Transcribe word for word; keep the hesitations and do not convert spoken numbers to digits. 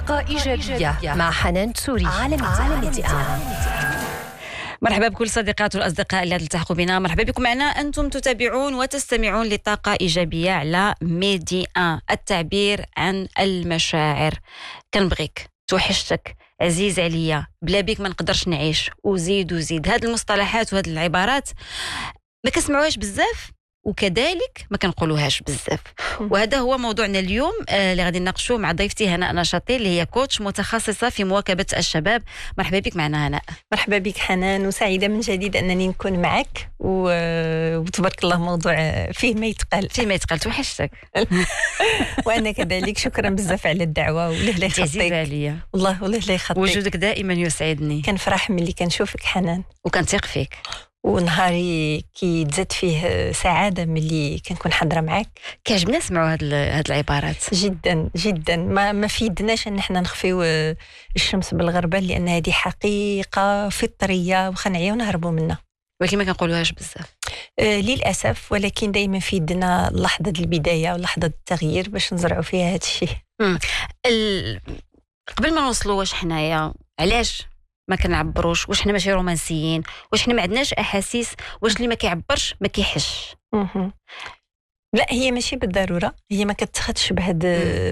طاقة إيجابية مع حنان تسوري على ميديا. مرحبا بكل صديقات والأصدقاء اللي تلتحقوا بنا. مرحبا بكم معنا. أنتم تتابعون وتستمعون لطاقة إيجابية على ميدي أن، التعبير عن المشاعر. كنبغيك، توحشتك، عزيز عليا، بلا بيك ما نقدرش نعيش، وزيد وزيد. هاد المصطلحات وهاد العبارات ما كنسمعوهاش بزاف، وكذلك ما كنقولوهاش بزاف. وهذا هو موضوعنا اليوم آه اللي غادي نناقشوه مع ضيفتي هناء نشاطي، اللي هي كوتش متخصصة في مواكبة الشباب. مرحبا بك معنا هناء. مرحبا بك حنان، وسعيدة من جديد أنني نكون معك، وتبارك الله موضوع فيه ما يتقال فيه ما يتقال. توحشتك. وأنا كذلك. شكرا بزاف على الدعوة، وله لا يخطيك. عزيزة عليا والله وله لا يخطيك. وجودك دائما يسعدني. كنفرح ملي كنشوفك حنان، وكنثق فيك، ونهاري كي تزاد فيه سعادة ملي كنكون حاضرة معك. كيعجبنا نسمعوا هاد هاد العبارات جدا جدا. ما ما فيدناش ان احنا نخفيو الشمس بالغربة، لأن هذه حقيقة فطرية وخنعيو ونهربوا منها، ولكن ما كنقولوهاش بزاف آه للأسف. ولكن دائما في يدنا لحظة البداية ولحظة التغيير باش نزرعوا فيها هذا الشيء. ال... قبل ما نوصلوا واش حنايا علاش ما كنعبروش؟ واش حنا ماشي رومانسيين؟ واش حنا ما عندناش احاسيس؟ واش اللي ما كيعبرش ما كيحش؟ لا، هي ماشي بالضروره، هي ما كتاخذش بهذا